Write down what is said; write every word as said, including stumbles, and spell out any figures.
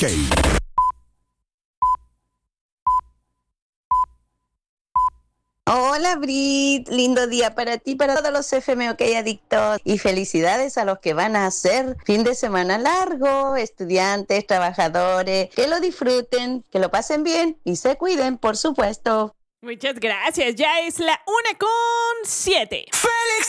Hola Brit, lindo día para ti, para todos los F M O K adictos y felicidades a los que van a hacer fin de semana largo, estudiantes, trabajadores, que lo disfruten, que lo pasen bien y se cuiden, por supuesto. Muchas gracias, ya es la una con siete. ¡Feliz